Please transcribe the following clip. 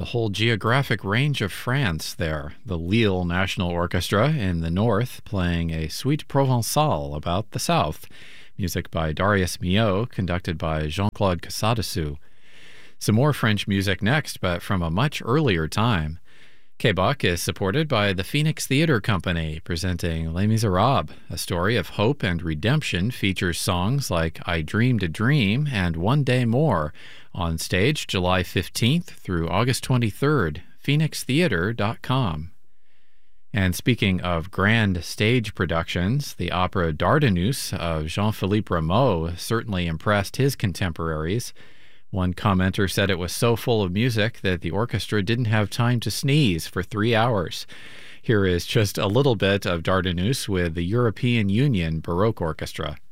the whole geographic range of France there. The Lille National Orchestra in the north playing a suite provençale about the south. Music by Darius Milhaud, conducted by Jean-Claude Casadessus. Some more French music next, but from a much earlier time. Quebec is supported by the Phoenix Theatre Company, presenting Les Miserables. A story of hope and redemption features songs like I Dreamed a Dream and One Day More, on stage July 15th through August 23rd, phoenixtheatre.com. And speaking of grand stage productions, the opera Dardanus of Jean-Philippe Rameau certainly impressed his contemporaries. One commenter said it was so full of music that the orchestra didn't have time to sneeze for 3 hours. Here is just a little bit of Dardanus with the European Union Baroque Orchestra.